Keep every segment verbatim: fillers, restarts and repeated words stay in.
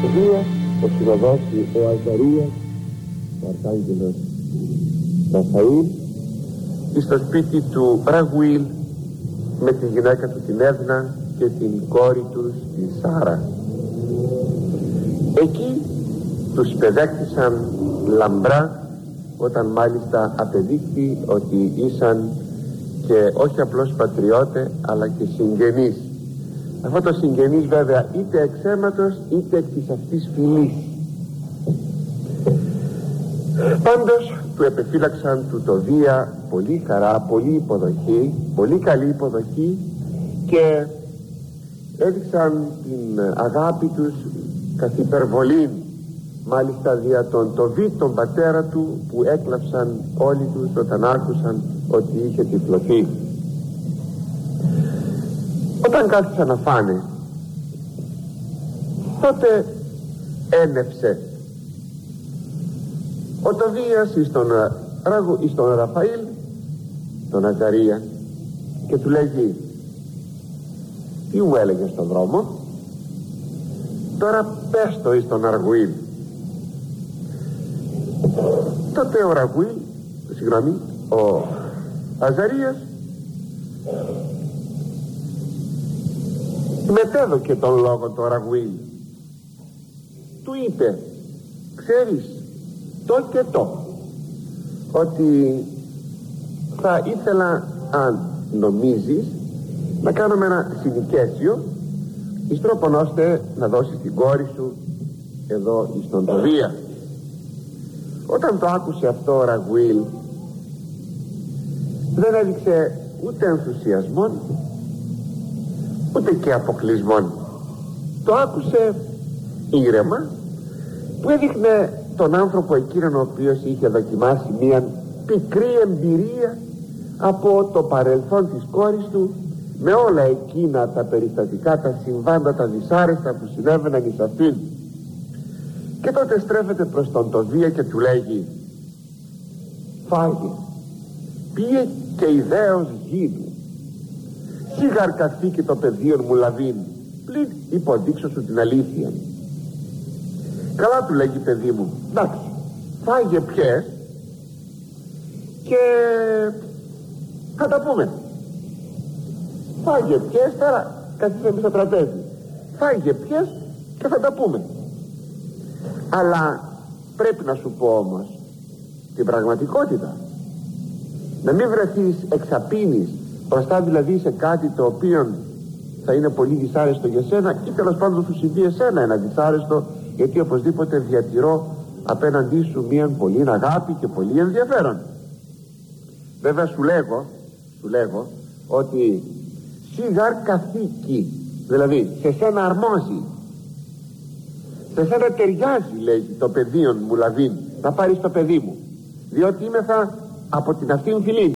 Δία ο συνοδόσει ο Αζαρίας, ο Αρχάγγελος Ραφαήλ, στο σπίτι του Ραγουήλ με τη γυναίκα του την Εύνα και την κόρη τους τη Σάρα. Εκεί τους παιδέκτησαν λαμπρά, όταν μάλιστα απεδείχθη ότι ήσαν και όχι απλώς πατριώτες αλλά και συγγενείς. Αυτό το συγγενείς βέβαια είτε εξ αίματος είτε εκ της αυτής φυλής. Πάντως του επεφύλαξαν του το Δία πολύ χαρά, πολύ υποδοχή, πολύ καλή υποδοχή, και έδειξαν την αγάπη τους καθ' υπερβολήν, μάλιστα δια τον το βι τον πατέρα του, που έκλαψαν όλοι τους όταν άκουσαν ότι είχε τυφλωθεί. Όταν κάθισαν να φάνε, τότε ένευσε ο Τοβίας εις τον, εις τον Ραφαήλ, τον Αζαρία, και του λέγει: τι μου έλεγε στον δρόμο? Τώρα πες το εις τον Αργουήλ. Τότε ο Ραγουήλ, συγγνώμη, ο Αζαρίας μετέδωκε τον λόγο του Ραγουήλ. Του είπε: ξέρεις το και το, ότι θα ήθελα, αν νομίζεις, να κάνουμε ένα συνοικέσιο εις τρόπον ώστε να δώσεις την κόρη σου εδώ εις τον Τοβία. Όταν το άκουσε αυτό ο Ραγουήλ, δεν έδειξε ούτε ενθουσιασμόν ούτε και αποκλεισμόν. Το άκουσε ήρεμα, που έδειχνε τον άνθρωπο εκείνον ο οποίος είχε δοκιμάσει μια πικρή εμπειρία από το παρελθόν της κόρης του, με όλα εκείνα τα περιστατικά, τα συμβάντα, τα δυσάρεστα που συνέβαιναν εις αυτήν. Και τότε στρέφεται προς τον Τοβία και του λέγει: φάγε, πήγε και ιδέως γίνου, σίγαρ καθήκε το πεδίον μου λαβήν, πλην υποδείξω σου την αλήθεια. Καλά, του λέγει, παιδί μου, εντάξει, φάγε πιες και θα τα πούμε. Φάγε πιες, τώρα καθίσαμε στο τραπέζι, φάγε πιες και θα τα πούμε. Αλλά πρέπει να σου πω όμως την πραγματικότητα, να μην βρεθείς εξαπίνης μπροστά, δηλαδή σε κάτι το οποίο θα είναι πολύ δυσάρεστο για σένα, ή τέλος πάντων σου συμβεί εσένα ένα δυσάρεστο, γιατί οπωσδήποτε διατηρώ απέναντί σου μια πολύ αγάπη και πολύ ενδιαφέρον. Βέβαια σου λέγω, σου λέγω ότι σιγάρ καθήκη, δηλαδή σε σένα αρμόζει, σε σένα ταιριάζει, λέγει, το πεδίον μου λαβήν, να πάρεις το παιδί μου, διότι είμαι θα από την αυτήν φυλή.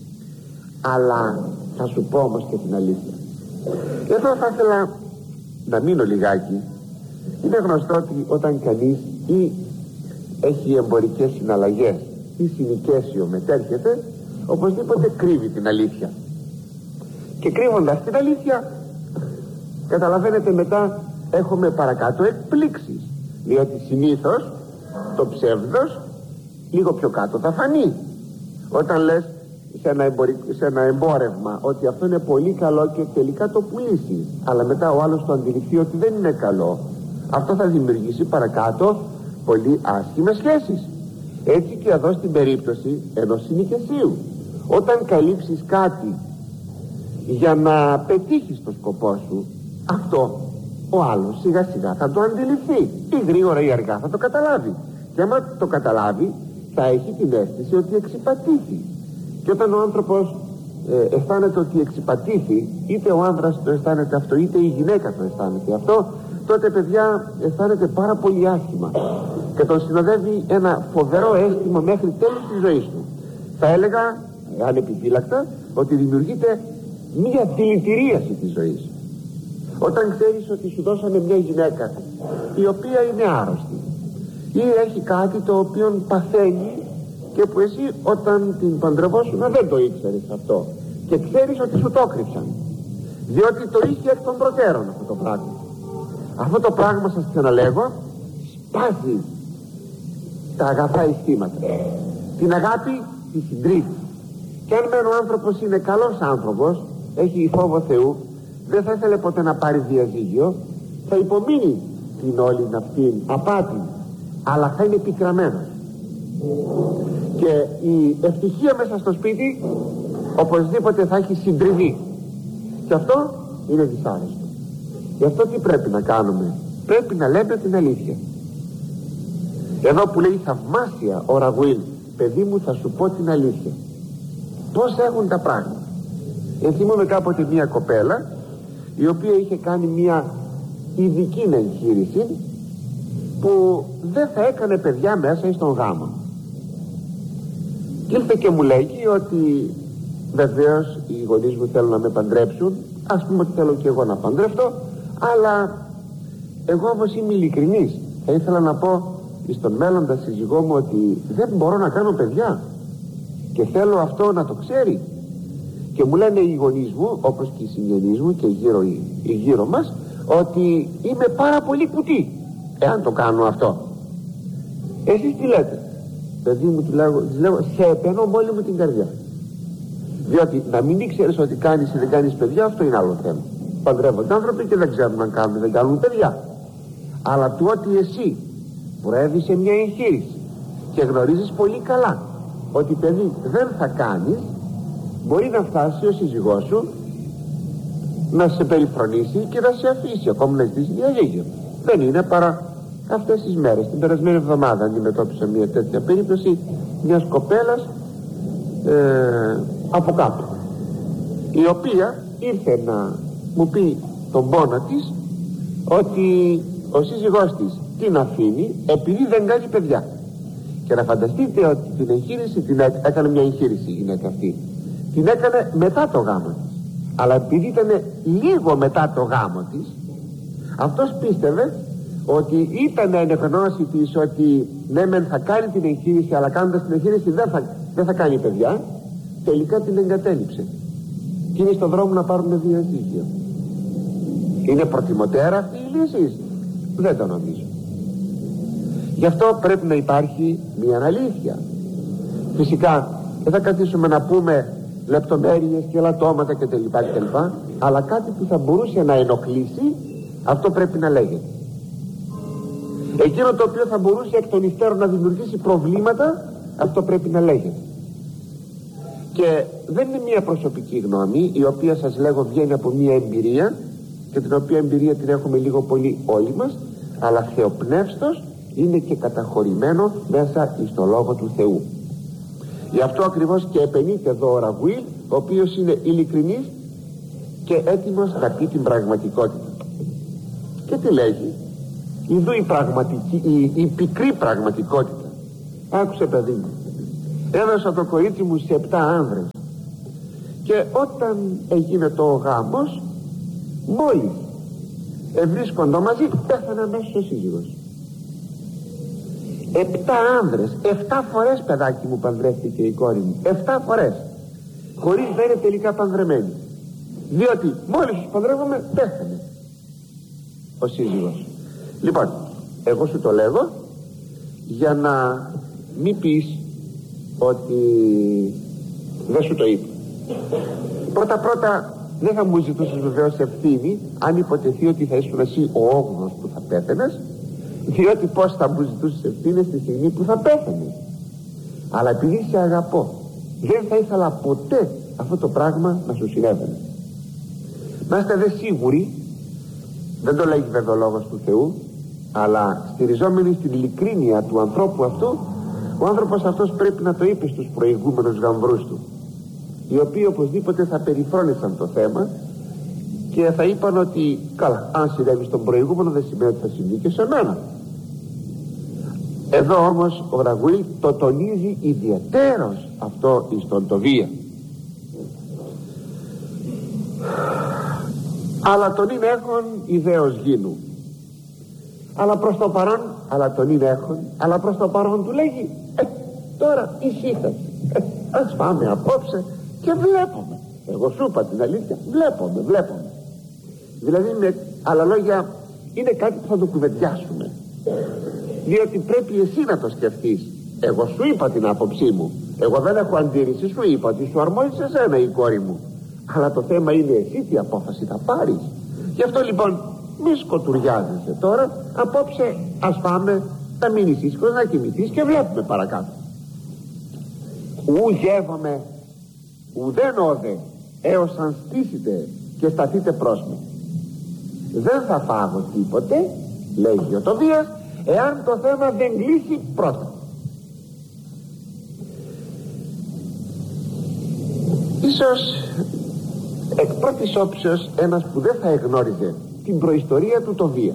Αλλά θα σου πω όμως και την αλήθεια. Εδώ θα ήθελα να μείνω λιγάκι. Είναι γνωστό ότι όταν κανείς ή έχει εμπορικές συναλλαγές ή συνοικέσιο μετέρχεται, οπωσδήποτε κρύβει την αλήθεια. Και κρύβοντας την αλήθεια, καταλαβαίνετε, μετά έχουμε παρακάτω εκπλήξεις, διότι συνήθως το ψεύδος λίγο πιο κάτω θα φανεί. Όταν λες σε ένα, εμπορικό, σε ένα εμπόρευμα ότι αυτό είναι πολύ καλό και τελικά το πουλήσεις, αλλά μετά ο άλλος το αντιληφθεί ότι δεν είναι καλό, αυτό θα δημιουργήσει παρακάτω πολύ άσχημες σχέσεις. Έτσι και εδώ στην περίπτωση ενός συνοικεσίου, όταν καλύψεις κάτι για να πετύχεις το σκοπό σου, αυτό ο άλλος σιγά σιγά θα το αντιληφθεί, ή γρήγορα ή αργά θα το καταλάβει, και άμα το καταλάβει θα έχει την αίσθηση ότι εξυπατήθη. Και όταν ο άνθρωπος ε, αισθάνεται ότι εξυπατήθη, είτε ο άνδρας το αισθάνεται αυτό είτε η γυναίκα το αισθάνεται αυτό, τότε, παιδιά, αισθάνεται πάρα πολύ άσχημα και τον συνοδεύει ένα φοβερό αίσθημα μέχρι τέλους της ζωής του. Θα έλεγα, ανεπιφύλακτα, ότι δημιουργείται μία δηλητηρίαση της ζωής. Όταν ξέρεις ότι σου δώσανε μια γυναίκα η οποία είναι άρρωστη ή έχει κάτι το οποίο παθαίνει, και που εσύ όταν την παντρευόσουν δεν το ήξερες αυτό, και ξέρεις ότι σου το κρύψαν, διότι το είχε εκ των προτέρων αυτό το πράγμα. Αυτό το πράγμα, σας ξαναλέγω, σπάζει τα αγαθά αισθήματα, την αγάπη τη συντρίβει. Και αν μεν ο άνθρωπος είναι καλός άνθρωπος, έχει φόβο Θεού, δεν θα ήθελε ποτέ να πάρει διαζύγιο, θα υπομείνει την όλη αυτή απάτη, αλλά θα είναι πικραμένος. Και η ευτυχία μέσα στο σπίτι οπωσδήποτε θα έχει συντριβεί, και αυτό είναι δυσάρεστο. Γι' αυτό τι πρέπει να κάνουμε? Πρέπει να λέμε την αλήθεια. Εδώ που λέει θαυμάσια ο Ραγουήλ, παιδί μου, θα σου πω την αλήθεια, πως έχουν τα πράγματα. Ενθυμούμαι κάποτε μια κοπέλα η οποία είχε κάνει μια ειδική εγχείρηση που δεν θα έκανε παιδιά μέσα στον γάμο. Και ήρθε και μου λέγει ότι βεβαίως οι γονείς μου θέλουν να με παντρέψουν, ας πούμε ότι θέλω και εγώ να παντρευτώ, αλλά εγώ όμως είμαι ειλικρινής. Θα ήθελα να πω στον μέλλοντα σύζυγό μου ότι δεν μπορώ να κάνω παιδιά και θέλω αυτό να το ξέρει. Και μου λένε οι γονείς μου, όπως και οι συγγενείς μου και γύρω, οι γύρω μας, ότι είμαι πάρα πολύ κουτί εάν το κάνω αυτό. Εσείς τι λέτε? Παιδί μου, του λέω, λέω, σε επενώ μόλι μου την καρδιά. Διότι να μην ήξερες ότι κάνεις ή δεν κάνεις παιδιά, αυτό είναι άλλο θέμα. Παντρεύονται άνθρωποι και δεν ξέρουν αν κάνουν ή δεν κάνουν παιδιά. Αλλά του ότι εσύ προέβη σε μια εγχείρηση και γνωρίζεις πολύ καλά ότι παιδί δεν θα κάνεις, μπορεί να φτάσει ο σύζυγός σου να σε περιφρονήσει και να σε αφήσει, ακόμη να ζητήσει διαζύγιο. Δεν είναι παρά αυτές τις μέρες, την περασμένη εβδομάδα αντιμετώπισα μια τέτοια περίπτωση μιας κοπέλας ε, από κάπου, η οποία ήρθε να μου πει τον πόνο της ότι ο σύζυγός της την αφήνει επειδή δεν κάνει παιδιά. Και να φανταστείτε ότι την εγχείρηση την έ, έκανε μια εγχείρηση η γυναίκα αυτή, την έκανε μετά το γάμο της, αλλά επειδή ήταν λίγο μετά το γάμο της, αυτός πίστευε ότι ήταν εν γνώση της ότι ναι μεν θα κάνει την εγχείρηση, αλλά κάνοντας την εγχείρηση δεν θα, δεν θα κάνει παιδιά. Τελικά την εγκατέλειψε και είναι στον δρόμο να πάρουν διαζύγιο. Είναι προτιμότερα αυτή η λύση? Δεν το νομίζω. Γι' αυτό πρέπει να υπάρχει μια αλήθεια. Φυσικά δεν θα καθίσουμε να πούμε λεπτομέρειες και λατώματα κτλ, κτλ, αλλά κάτι που θα μπορούσε να ενοχλήσει, αυτό πρέπει να λέγεται. Εκείνο το οποίο θα μπορούσε εκ των υστέρων να δημιουργήσει προβλήματα, αυτό πρέπει να λέγεται. Και δεν είναι μια προσωπική γνώμη, η οποία σας λέγω βγαίνει από μια εμπειρία, και την οποία εμπειρία την έχουμε λίγο πολύ όλοι μας, αλλά θεοπνεύστος είναι και καταχωρημένο μέσα στο Λόγο του Θεού. Γι' αυτό ακριβώς και επενείται εδώ ο Ραγουήλ, ο οποίος είναι ειλικρινής και έτοιμος να πει την πραγματικότητα. Και τι λέγει? Ιδού η πραγματική, η, η πικρή πραγματικότητα. Άκουσε παιδί μου, έδωσα το κορίτσι μου σε επτά άνδρες, και όταν έγινε το γάμος, μόλις ευρίσκοντο μαζί, πέθανε αμέσως ο σύζυγος. Επτά άνδρες, εφτά φορές παιδάκι μου παντρεύτηκε η κόρη μου, εφτά φορές, χωρίς να είναι τελικά παντρεμένη, διότι μόλις τους παντρεύομαι πέθανε ο σύζυγος. Λοιπόν, εγώ σου το λέγω για να μην πεις ότι δεν σου το είπα. Πρώτα πρώτα δεν θα μου ζητούσες βεβαίως ευθύνη αν υποτεθεί ότι θα ήσουν εσύ ο όγδοος που θα πέθαινες, διότι πως θα μου ζητούσες ευθύνη στη στιγμή που θα πέθαινες. Αλλά επειδή σε αγαπώ, δεν θα ήθελα ποτέ αυτό το πράγμα να σου συνέβαινε. Να είστε δε σίγουροι, δεν το λέγει βέβαια ο Λόγος του Θεού, αλλά στηριζόμενοι στην ειλικρίνεια του ανθρώπου αυτού, ο άνθρωπος αυτός πρέπει να το είπε στους προηγούμενους γαμβρούς του, οι οποίοι οπωσδήποτε θα περιφρόνησαν το θέμα και θα είπαν ότι καλά, αν συνέβη στον προηγούμενο δεν σημαίνει ότι θα συμβεί και σε μένα. Εδώ όμως ο Ραγουήλ το τονίζει ιδιαιτέρως αυτό εις τον Τοβία. Αλλά τον είναι έχον ιδέως γίνου, αλλά προς το παρόν, αλλά τον είναι έχον, αλλά προς το παρόν του λέγει ε, τώρα ησύχασε, ε, ας πάμε απόψε και βλέπουμε. Εγώ σου είπα την αλήθεια, βλέπουμε, βλέπουμε. Δηλαδή με άλλα λόγια είναι κάτι που θα το κουβεντιάσουμε, διότι πρέπει εσύ να το σκεφτείς. Εγώ σου είπα την άποψή μου, εγώ δεν έχω αντίρρηση, σου είπα ότι σου αρμόζει σε σένα η κόρη μου, αλλά το θέμα είναι εσύ τι απόφαση θα πάρεις. Γι' αυτό λοιπόν μη σκοτουριάζεσαι τώρα, απόψε ας πάμε, θα μείνεις ήσυχος, να κοιμηθείς και βλέπουμε παρακάτω. Ου γεύομαι ουδέν όδε έως αν στήσετε και σταθείτε προς με. Δεν θα φάγω τίποτε, λέγει ο Τοβίας, εάν το θέμα δεν λύσει πρώτα. Ίσως εκ πρώτης όψεως ένας που δεν θα εγνώριζε την προϊστορία του Τοβία,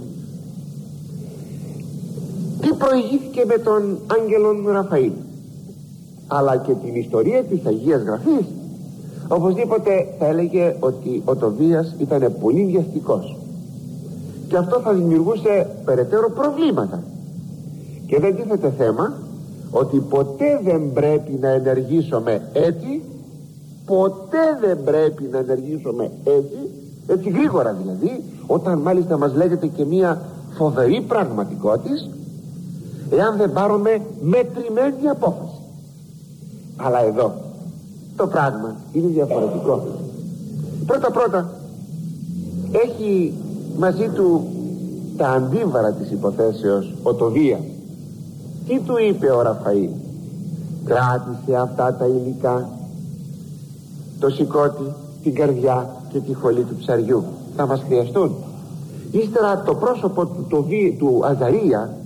τι προηγήθηκε με τον άγγελον Ραφαήλ, αλλά και την ιστορία της Αγίας Γραφής, οπωσδήποτε θα έλεγε ότι ο Τοβίας ήταν πολύ βιαστικός, και αυτό θα δημιουργούσε περαιτέρω προβλήματα. Και δεν τίθεται θέμα ότι ποτέ δεν πρέπει να ενεργήσουμε έτσι, ποτέ δεν πρέπει να ενεργήσουμε έτσι, έτσι γρήγορα δηλαδή, όταν μάλιστα μας λέγεται και μια φοβερή πραγματικότης, εάν δεν πάρουμε μετρημένη απόφαση. Αλλά εδώ το πράγμα είναι διαφορετικό. Πρώτα πρώτα έχει μαζί του τα αντίβαρα της υποθέσεως ο Τοβίας. Τι του είπε ο Ραφαήλ? Κράτησε αυτά τα υλικά, το σηκώτη, την καρδιά και τη χολή του ψαριού, θα μας χρειαστούν. Ύστερα το πρόσωπο του, το, του Αζαρία,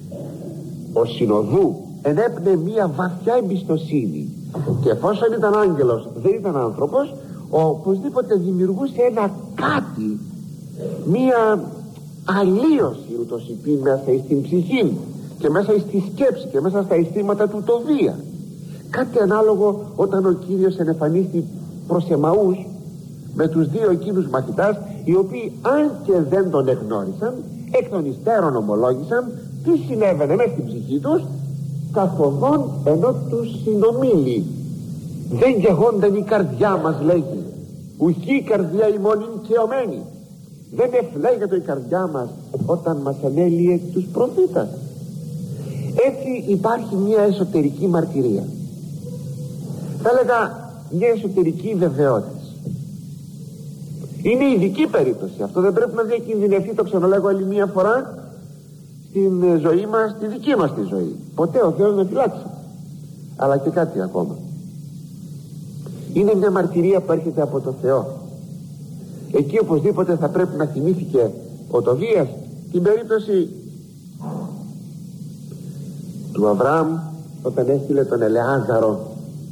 ο συνοδού, ενέπνε μία βαθιά εμπιστοσύνη, και εφόσον ήταν άγγελος, δεν ήταν άνθρωπος, οπωσδήποτε δημιουργούσε ένα κάτι, μία αλλίωση ούτως υπήν μέσα στην ψυχή και μέσα στη σκέψη και μέσα στα αισθήματα του Τοβία. Κάτι ανάλογο όταν ο Κύριος ενεφανίστη προς Εμαούς με τους δύο εκείνους μαθητάς, οι οποίοι αν και δεν τον εγνώρισαν, εκ των υστέρων ομολόγησαν τι συνέβαινε μέσα στην ψυχή τους, καθοδόν ενώ τους συνομίλει. Δεν γεγόνταν η καρδιά μας, λέγει, ουχή η καρδιά ημών είναι καιωμένη. Δεν εφλέγεται η καρδιά μας όταν μας ανέλυε τους προφήτας. Έτσι υπάρχει μια εσωτερική μαρτυρία, θα έλεγα μια εσωτερική βεβαιότητα. Είναι ειδική περίπτωση, αυτό δεν πρέπει να διακινδυνευτεί, το ξαναλέγω άλλη μια φορά, στην ζωή μας, στη δική μας τη ζωή. Ποτέ ο Θεός να φυλάξει. Αλλά και κάτι ακόμα, είναι μια μαρτυρία που έρχεται από το Θεό. Εκεί οπωσδήποτε θα πρέπει να θυμήθηκε ο Τοβίας την περίπτωση του Αβραάμ, όταν έστειλε τον Ελεάζαρο,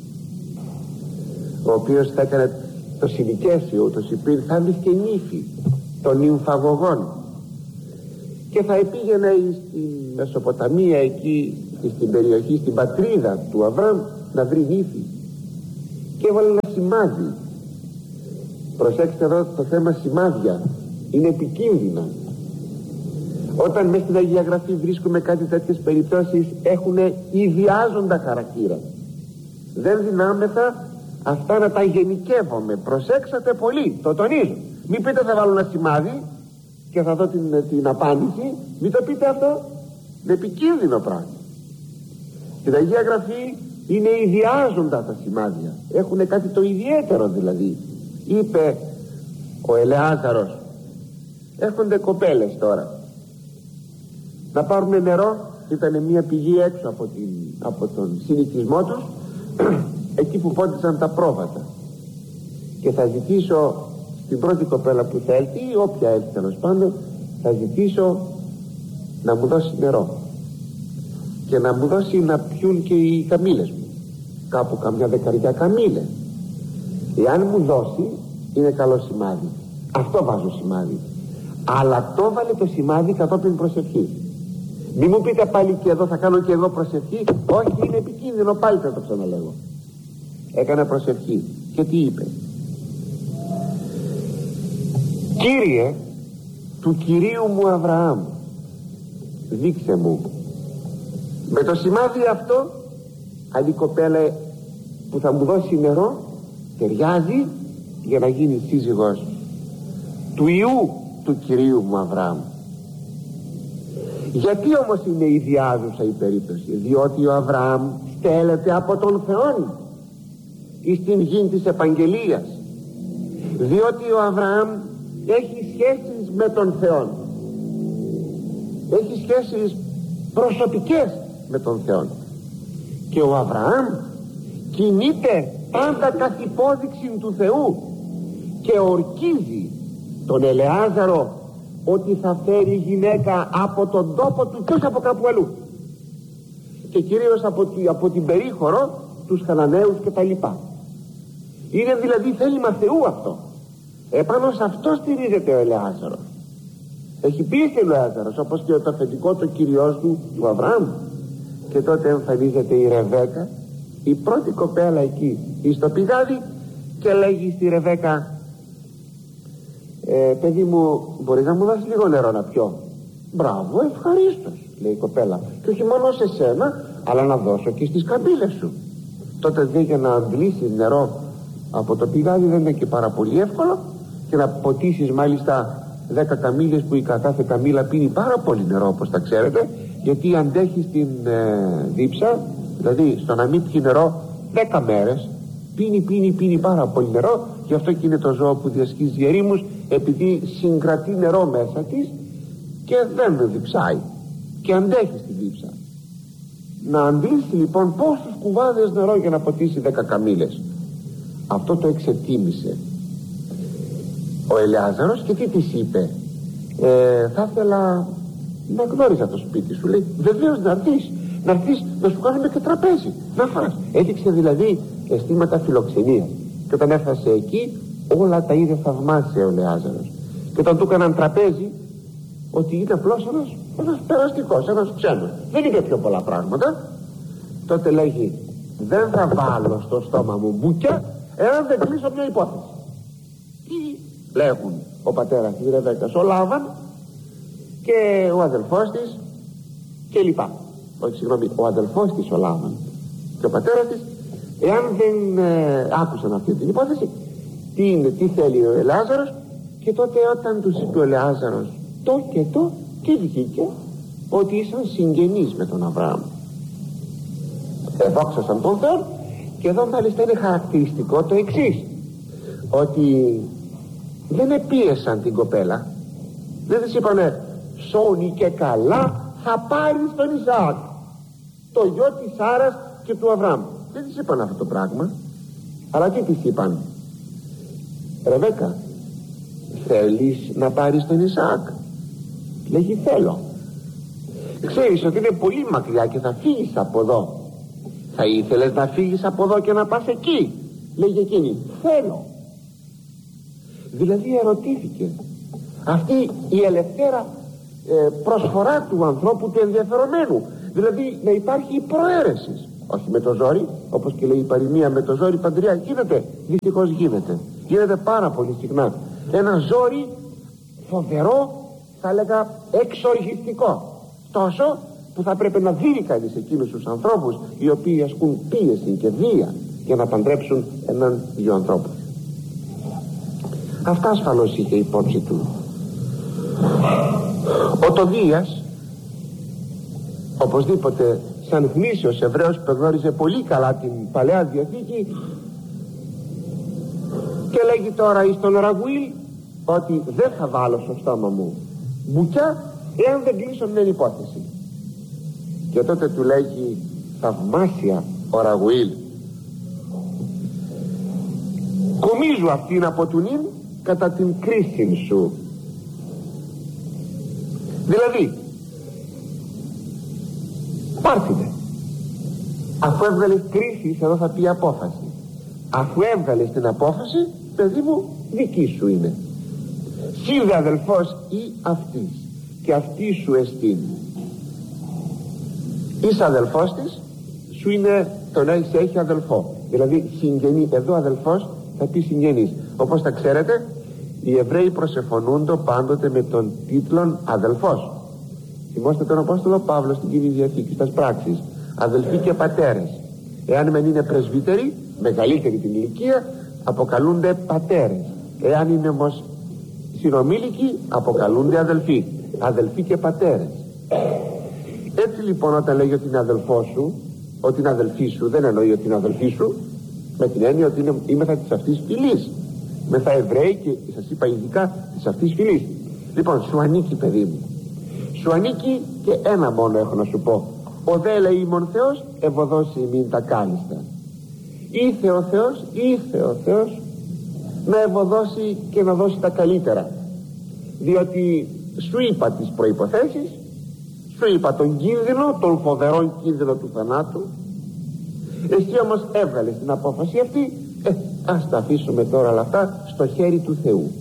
ο οποίος θα έκανε το συνοικέσιο, ούτως υπήρ, θα βρίσκε νύφη των νυμφαγωγών, και θα πήγαινε στην Μεσοποταμία, εκεί στην περιοχή, στην πατρίδα του Αβραάμ, να βρει νύφη, και έβαλε ένα σημάδι. Προσέξτε εδώ το θέμα σημάδια, είναι επικίνδυνα. Όταν μέσα στην Αγία Γραφή βρίσκουμε κάτι τέτοιες περιπτώσεις, έχουν ιδιάζοντα χαρακτήρα. Δεν δυνάμεθα αυτά να τα γενικεύομαι. Προσέξατε πολύ, το τονίζω. Μην πείτε θα βάλω ένα σημάδι και θα δω την, την απάντηση. Μην το πείτε αυτό, είναι επικίνδυνο πράγμα. Στην Αγία Γραφή είναι ιδιάζοντα τα σημάδια, έχουν κάτι το ιδιαίτερο. Δηλαδή είπε ο Ελεάζαρος, έρχονται κοπέλες τώρα να πάρουν νερό, ήταν μια πηγή έξω από, την, από τον συνοικισμό τους, εκεί που πόντισαν τα πρόβατα, και θα ζητήσω στην πρώτη κοπέλα που θα έλθει, ή όποια έλθει τέλος πάντων, θα ζητήσω να μου δώσει νερό και να μου δώσει να πιούν και οι καμήλες μου, κάπου καμιά δεκαριά καμήλες. Εάν μου δώσει, είναι καλό σημάδι, αυτό βάζω σημάδι. Αλλά το βάλε το σημάδι κατόπιν προσευχή. Μη μου πείτε πάλι και εδώ θα κάνω και εγώ προσευχή. Όχι, είναι επικίνδυνο, πάλι θα το ξαναλέγω. Έκανε προσευχή και τι είπε? Κύριε, του Κυρίου μου Αβραάμ, δείξε μου. Με το σημάδι αυτό, αν η κοπέλα που θα μου δώσει νερό ταιριάζει για να γίνει σύζυγος του Ιού του Κυρίου μου Αβραάμ. Γιατί όμως είναι ιδιάζουσα η περίπτωση? Διότι ο Αβραάμ στέλνεται από τον Θεόν εις την γη της επαγγελίας, διότι ο Αβραάμ έχει σχέσεις με τον Θεό, έχει σχέσεις προσωπικές με τον Θεό, και ο Αβραάμ κινείται πάντα καθ' υπόδειξη του Θεού και ορκίζει τον Ελεάζαρο ότι θα φέρει γυναίκα από τον τόπο του και όχι από κάπου αλλού, και κυρίως από, από την περίχωρο, τους Χαναναίους και τα λοιπά. Είναι δηλαδή θέλημα Θεού αυτό. Επάνω σε αυτό στηρίζεται ο Ελεάζαρος. Έχει πείσει ο Ελεάζαρος, όπως και το αφεντικό του κυριός του, του Αβραάμ. Και τότε εμφανίζεται η Ρεβέκα, η πρώτη κοπέλα εκεί στο πηγάδι, και λέγει στη Ρεβέκα, ε, παιδί μου, μπορείς να μου δώσεις λίγο νερό να πιω? Μπράβο, ευχαρίστως, λέει η κοπέλα, και όχι μόνο σε σένα, αλλά να δώσω και στις καμπύλες σου. Τότε δε, για να αντλήσεις νερό από το πηγάδι δεν είναι και πάρα πολύ εύκολο, και να ποτίσεις μάλιστα δέκα καμήλες, που η κάθε καμήλα πίνει πάρα πολύ νερό, όπως τα ξέρετε, γιατί αντέχει στην ε, δίψα, δηλαδή στο να μην πιει νερό δέκα μέρες, πίνει πίνει πίνει πάρα πολύ νερό. Γι' αυτό και είναι το ζώο που διασχίζει ερήμους, επειδή συγκρατεί νερό μέσα της και δεν διψάει και αντέχει στη δίψα. Να αντλήσει λοιπόν πόσους κουβάδες νερό για να ποτίσει δέκα καμήλες? Αυτό το εξετίμησε ο Ελεάζαρος, και τι της είπε? ε, θα ήθελα να γνώριζα το σπίτι σου, λέει. Βεβαίως, να έρθεις, να έρθεις να σου κάνουμε και τραπέζι, να φας. Έδειξε δηλαδή αισθήματα φιλοξενίας, και όταν έφτασε εκεί όλα τα είδε θαυμάσια ο Ελεάζαρος. Και όταν του έκαναν τραπέζι, ότι είναι απλώς ένας, ένας περαστικός, ένας ξένος, δεν είπε πιο πολλά πράγματα, τότε λέγει, δεν θα βάλω στο στόμα μου μπουκιά εάν δεν κλείσω μια υπόθεση. Τι λέγουν ο πατέρας της Ρεβέκας, ο Λάβαν και ο αδελφός της και λοιπά. Όχι, συγγνώμη, ο αδελφός της ο Λάβαν και ο πατέρας της, εάν δεν ε, άκουσαν αυτή την υπόθεση, τι, είναι, τι θέλει ο Ελεάζαρος. Και τότε όταν τους είπε ο Ελεάζαρος το και το, και βγήκε ότι ήσαν συγγενείς με τον Αβραάμ. Εδόξασαν τον Θεό. Και εδώ μάλιστα είναι χαρακτηριστικό το εξής, ότι δεν επίεσαν την κοπέλα, δεν της είπανε σώνει και καλά θα πάρεις τον Ισαάκ, το γιο της Σάρας και του Αβραάμ. Δεν της είπαν αυτό το πράγμα, αλλά τι της είπαν? Ρεβέκα, θέλεις να πάρεις τον Ισαάκ? Λέγει, θέλω. Ξέρεις ότι είναι πολύ μακριά και θα φύγεις από εδώ. Θα ήθελες να φύγεις από εδώ και να πας εκεί? Λέγει εκείνη, θέλω. Δηλαδή ερωτήθηκε. Αυτή η ελευθέρα ε, προσφορά του ανθρώπου, του ενδιαφερομένου, δηλαδή να υπάρχει η προαίρεση, όχι με το ζόρι, όπως και λέει η παροιμία, με το ζόρι παντριά γίνεται, δυστυχώς γίνεται, γίνεται πάρα πολύ συχνά. Ένα ζόρι φοβερό, θα έλεγα εξοργιστικό, τόσο που θα πρέπει να δίνει κανείς εκείνους τους ανθρώπους οι οποίοι ασκούν πίεση και βία για να παντρέψουν έναν δυο ανθρώπους. Αυτά ασφαλώς είχε υπόψη του. Ο Τοβίας, οπωσδήποτε σαν γνήσιος Εβραίος που γνώριζε πολύ καλά την Παλαιά Διαθήκη, και λέγει τώρα εις τον Ραγουήλ ότι δεν θα βάλω στο στόμα μου μπουκιά εάν δεν κλείσω μια υπόθεση. Και τότε του λέγει θαυμάσια ο Ραγουήλ, κομίζω αυτήν από του νυν κατά την κρίση σου. Δηλαδή πάρθητε, αφού έβγαλες κρίση, εδώ θα πει απόφαση, αφού έβγαλες την απόφαση, παιδί μου, δική σου είναι. Σύνδε αδελφός ή αυτής, και αυτή σου εστίν. Είσαι αδελφός της, σου είναι το να είσαι έχει αδελφό, δηλαδή συγγενή. Εδώ αδελφός θα πει συγγενής. Όπως τα ξέρετε, οι Εβραίοι προσεφωνούνται πάντοτε με τον τίτλο αδελφός. Θυμόστε τον Απόστολο Παύλο στην Καινή Διαθήκη, στις πράξεις, αδελφοί και πατέρες. Εάν μεν είναι πρεσβύτεροι, μεγαλύτερη την ηλικία, αποκαλούνται πατέρες. Εάν είναι όμως συνομήλικοι, αποκαλούνται αδελφοί, αδελφοί και πατέρες. Έτσι λοιπόν όταν λέγει ότι είναι αδελφός σου, ότι είναι αδελφή σου, δεν εννοεί ότι είναι αδελφή σου με την έννοια ότι είναι, είμεθα της αυτής φυλής, μεθα Εβραίοι και σας είπα ειδικά της αυτής φυλής. Λοιπόν, σου ανήκει παιδί μου, σου ανήκει, και ένα μόνο έχω να σου πω: ο δε ελεήμων Θεός ευωδώσει ημίν τα κάλιστα. Ήθε ο Θεός, ήθε ο Θεός να ευωδώσει και να δώσει τα καλύτερα, διότι σου είπα τις προϋποθέσεις, σου είπα τον κίνδυνο, τον φοβερό κίνδυνο του θανάτου. Εσύ όμως έβγαλες την απόφαση αυτή. ε, ας τα αφήσουμε τώρα όλα αυτά στο χέρι του Θεού.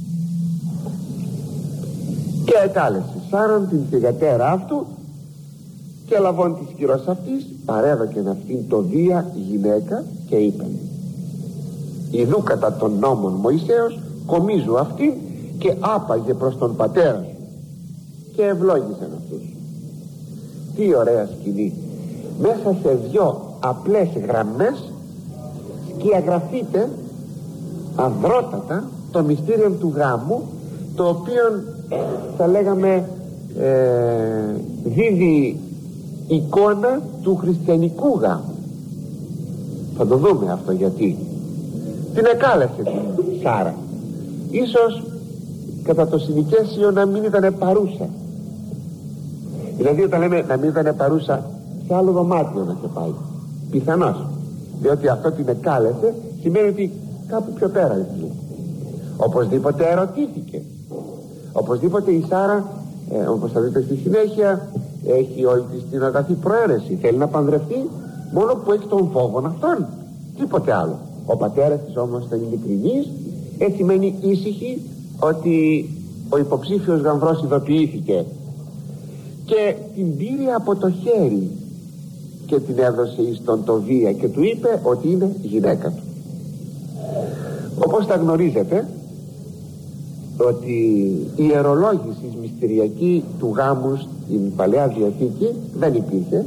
Και εκάλεσε Σάραν την θυγατέρα αυτού, και λαβών της κυρός αυτής παρέδοκεν αυτήν το δία γυναίκα, και είπεν: ιδού κατά των νόμων Μωυσέως κομίζου αυτήν, και άπαγε προς τον πατέρα σου, και ευλόγησεν αυτούς. Τι ωραία σκηνή! Μέσα σε δυο απλές γραμμές σκιαγραφείται αδρότατα το μυστήριο του γάμου, το οποίο θα λέγαμε ε, δίδει εικόνα του χριστιανικού γάμου. Θα το δούμε αυτό γιατί. Την εκάλεσε την Σάρα, ίσως κατά το συνοικέσιο να μην ήταν παρούσα. Δηλαδή όταν λέμε να μην ήταν παρούσα, σε άλλο δωμάτιο να είχε πάει, πιθανώς, διότι αυτό την εκάλεσε σημαίνει ότι κάπου πιο πέρα εκεί. Οπωσδήποτε ερωτήθηκε, οπωσδήποτε η Σάρα, ε, όπως θα δείτε στη συνέχεια, έχει όλη της την αγαθή προαίρεση, θέλει να παντρευτεί, μόνο που έχει τον φόβο αυτόν, τίποτε άλλο. Ο πατέρας της όμως ήταν ειλικρινής, έτσι μένει ήσυχη ότι ο υποψήφιος γαμβρός ειδοποιήθηκε, και την πήρε από το χέρι και την έδωσε εις τον Τοβία και του είπε ότι είναι γυναίκα του. Όπως τα γνωρίζετε ότι η ιερολόγηση μυστηριακή του γάμου στην Παλαιά Διαθήκη δεν υπήρχε,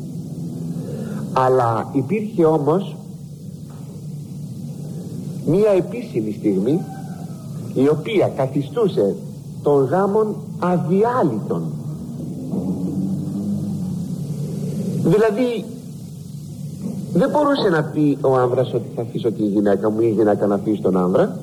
αλλά υπήρχε όμως μία επίσημη στιγμή η οποία καθιστούσε τον γάμον αδιάλειτον. Δηλαδή δεν μπορούσε να πει ο άνδρας ότι θα αφήσω τη γυναίκα μου ή η γυναίκα να αφήσει τον άνδρα.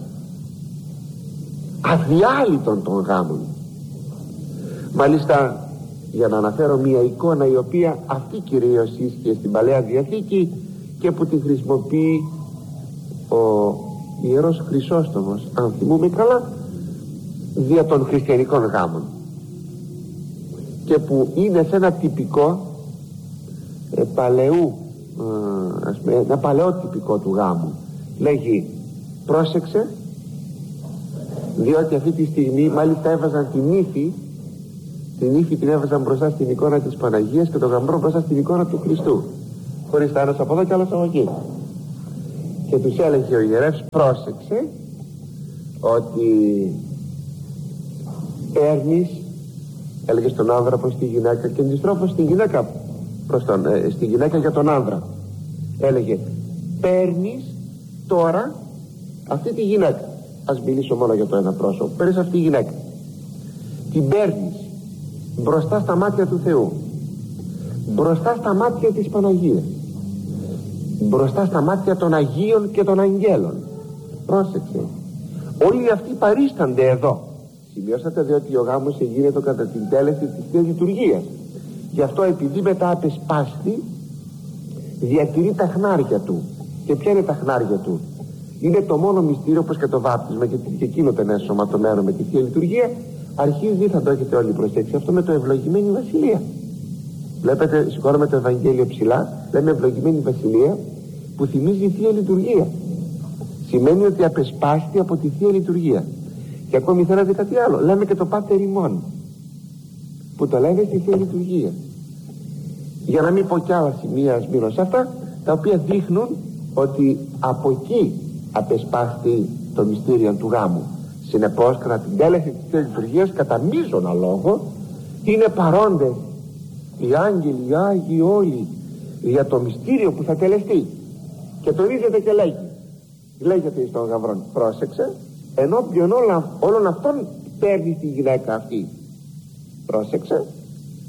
Αδιάλειτον των γάμων. Μάλιστα, για να αναφέρω μια εικόνα η οποία αυτή κυρίως ίσχυε στην Παλαιά Διαθήκη και που τη χρησιμοποιεί ο Ιερός Χρυσόστομος, αν θυμούμε καλά, δια των χριστιανικών γάμων, και που είναι σε ένα τυπικό ε, παλαιού ε, ας πούμε, ένα παλαιό τυπικό του γάμου. Λέγει: πρόσεξε, διότι αυτή τη στιγμή μάλιστα έβαζαν την ύφη, την ύφη την έβαζαν μπροστά στην εικόνα της Παναγίας και τον γαμπρό μπροστά στην εικόνα του Χριστού, χωρίς τα ένας από εδώ και άλλος από εκεί, και τους έλεγε ο ιερεύς: πρόσεξε ότι παίρνεις, έλεγε στον άνδρα προς τη γυναίκα, και αντιστρόφως στη γυναίκα προς τον, ε, στη γυναίκα για τον άνδρα έλεγε: παίρνεις τώρα αυτή τη γυναίκα, ας μιλήσω μόνο για το ένα πρόσωπο, παίρνεις αυτή τη γυναίκα, την παίρνεις μπροστά στα μάτια του Θεού, μπροστά στα μάτια της Παναγίας, μπροστά στα μάτια των Αγίων και των Αγγέλων. Πρόσεξε, όλοι αυτοί παρίστανται εδώ. Σημειώσατε, διότι ο γάμος γίνεται κατά την τέλεση της Θείας Λειτουργίας. Γι' αυτό, επειδή μετά απεσπάστη, διατηρεί τα χνάρια του. Και ποια είναι τα χνάρια του? Είναι το μόνο μυστήριο, όπως και το βάπτισμα, και, και εκείνο ήταν ενσωματωμένο με τη Θεία Λειτουργία. Αρχίζει, θα το έχετε όλοι προσέξει αυτό, με το ευλογημένη Βασιλεία. Βλέπετε, σηκώνουμε το Ευαγγέλιο ψηλά, λέμε ευλογημένη Βασιλεία, που θυμίζει η Θεία Λειτουργία. Σημαίνει ότι απεσπάστη από τη Θεία Λειτουργία. Και ακόμη θέλετε κάτι άλλο, λέμε και το Πάτερ ημών, που το λένε στη Θεία Λειτουργία. Για να μην πω κι άλλα σημεία, ας μείνω σε αυτά, τα οποία δείχνουν ότι από εκεί απεσπάστη το μυστήριο του γάμου. Συνεπώς, κατά την τέλεση της Θείας Λειτουργίας, κατά μείζωνα λόγο, είναι παρόντες οι άγγελοι, οι Άγιοι όλοι, για το μυστήριο που θα τελεστεί. Και το ορίζεται και λέγει, λέγεται στον γαυρόν: πρόσεξε, ενώπιον όλων αυτών παίρνει τη γυναίκα αυτή. Πρόσεξε.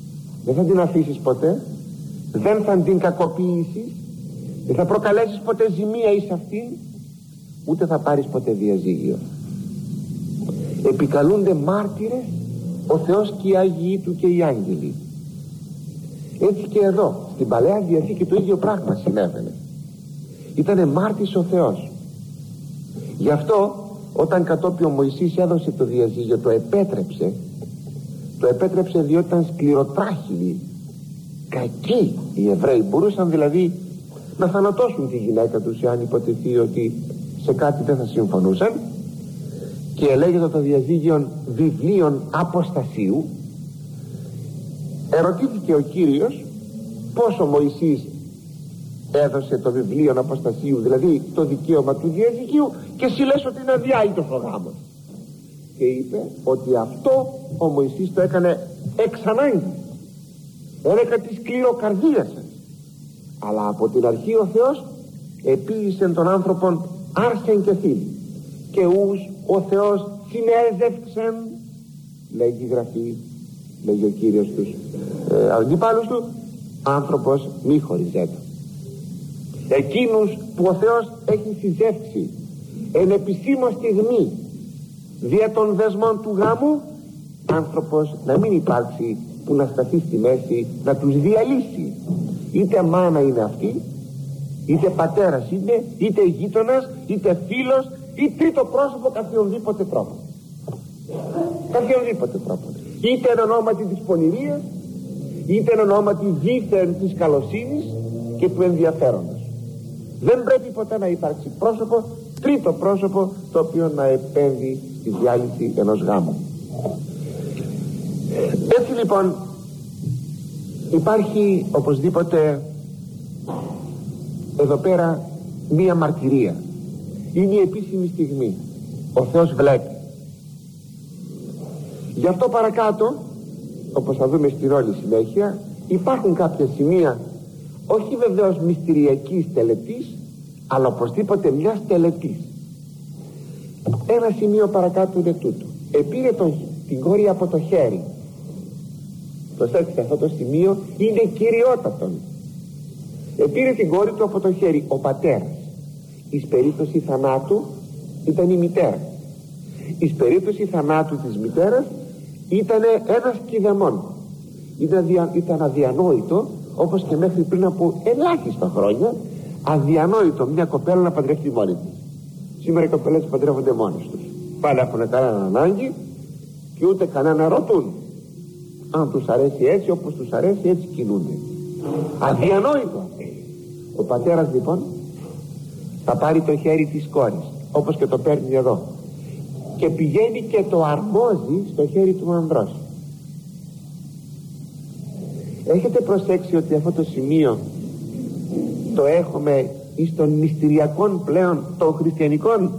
δεν θα την αφήσεις ποτέ, δεν θα την κακοποιήσεις, δεν θα προκαλέσεις ποτέ ζημία εις αυτήν, ούτε θα πάρεις ποτέ διαζύγιο. Επικαλούνται μάρτυρες ο Θεός και οι Άγιοι Του και οι άγγελοι. Έτσι και εδώ στην Παλαιά Διαθήκη το ίδιο πράγμα συνέβαινε. Ήτανε μάρτης ο Θεός. Γι' αυτό όταν κατόπιν ο Μωυσής έδωσε το διαζύγιο, το επέτρεψε. Το επέτρεψε διότι ήταν σκληροτράχυλοι, κακοί οι Εβραίοι. Μπορούσαν δηλαδή να θανατώσουν τη γυναίκα τους εάν υποτεθεί ότι σε κάτι δεν θα συμφωνούσαν. Και ελέγεται το διαζύγιο βιβλίων αποστασίου. Ερωτήθηκε ο Κύριος πως ο Μωυσής έδωσε το βιβλίο αποστασίου, δηλαδή το δικαίωμα του διαζυγίου, και εσύ λες ότι είναι αδιάλειτος ο γάμος. Και είπε ότι αυτό ο Μωυσής το έκανε εξ ανάγκης, έλεγα τη σκληροκαρδία σας, αλλά από την αρχή ο Θεός επίησε τον άνθρωπον άρσεν και θύμη, και ους ο Θεός συνέζευξεν, λέγει η Γραφή, λέγει ο Κύριος τους ε, αντιπάλους του, άνθρωπος μη χωριζέτω. Εκείνους που ο Θεός έχει συζεύξει εν επισήμω στιγμή δια των δεσμών του γάμου, άνθρωπος να μην υπάρξει που να σταθεί στη μέση να τους διαλύσει. Είτε μάνα είναι αυτή, είτε πατέρας είναι, είτε γείτονας, είτε φίλος, ή τρίτο πρόσωπο καθιονδήποτε τρόπο. Καθιονδήποτε τρόπο. Είτε εν ονόματι της πονηρίας, είτε εν ονόματι δίθεν της καλοσύνης και του ενδιαφέροντος. Δεν πρέπει ποτέ να υπάρξει πρόσωπο, τρίτο πρόσωπο, το οποίο να επέμβει στη διάλυση ενός γάμου. Έτσι λοιπόν υπάρχει οπωσδήποτε εδώ πέρα μία μαρτυρία. Είναι η επίσημη στιγμή. Ο Θεός βλέπει. Γι' αυτό παρακάτω, όπως θα δούμε στην όλη συνέχεια, υπάρχουν κάποια σημεία, όχι βεβαίως μυστηριακής τελετής, αλλά οπωσδήποτε μιας τελετής. Ένα σημείο παρακάτω είναι τούτο. Επήρε τον, την κόρη από το χέρι. Προσέξτε, αυτό το σημείο είναι κυριότατον. Επήρε την κόρη του από το χέρι ο πατέρας. Εις περίπτωση θανάτου ήταν η μητέρα. Εις περίπτωση θανάτου της μητέρας ήταν ένας κηδεμόν. Ήταν, ήταν αδιανόητο, όπως και μέχρι πριν από ελάχιστα χρόνια, αδιανόητο μια κοπέλα να παντρευτεί μόνη της. Σήμερα οι κοπέλες παντρεύονται μόνες τους. Πάλι έχουν κανέναν ανάγκη και ούτε κανένα ρωτούν. Αν τους αρέσει έτσι, όπως τους αρέσει, έτσι κινούνται. Αδιανόητο. Ο πατέρας λοιπόν θα πάρει το χέρι της κόρης, όπως και το παίρνει εδώ, και πηγαίνει και το αρμόζει στο χέρι του ανδρός. Έχετε προσέξει ότι αυτό το σημείο το έχουμε εις των μυστηριακών πλέον των χριστιανικών